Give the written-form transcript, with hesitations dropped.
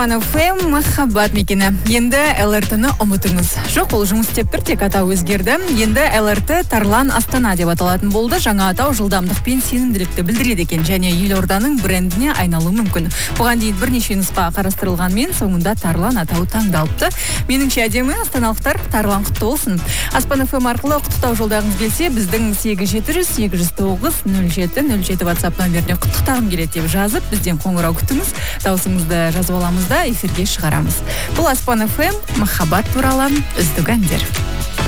ФМ махаббат мекені. Енді ЛРТ-ны ұмытыңыз. Жоқ, ол жұмыс істеп тұр, тек атау өзгерді. Енді ЛРТ Тарлан Астана деп аталатын болды. Жаңа атау жылдамдықпен сенімділікті білдіреді екен, және елорданың брендіне айналуы мүмкін. Бұған дейін бірнеше нұсқа қарастырылғанмен, соңында Тарлан атауы таңдалыпты. Меніңше әдемі астаналықтар, Тарлан құтты болсын. Аспан ФМ арқылы құттықтау жолдағыңыз келсе, біздің 8700-809-0707 WhatsApp номеріне құттықтағым келеді деп жазып, бізден қоңырау күтіңіз. Даусыңызды жазып аламыз да эфирге шығарамыз. Бұл Аспан ФМ махаббат туралы үздік әндер.